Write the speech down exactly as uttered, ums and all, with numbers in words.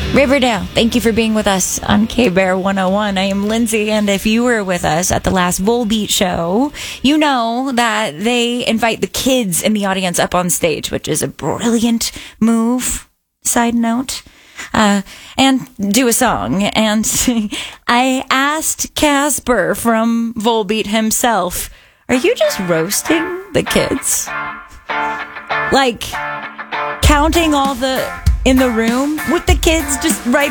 Riverdale, thank you for being with us on K-Bear one oh one. I am Lindsay, and if you were with us at the last Volbeat show, you know that they invite the kids in the audience up on stage, which is a brilliant move, side note, uh, and do a song. And I asked Casper from Volbeat himself, are you just roasting the kids? Like, counting all the... in the room with the kids just right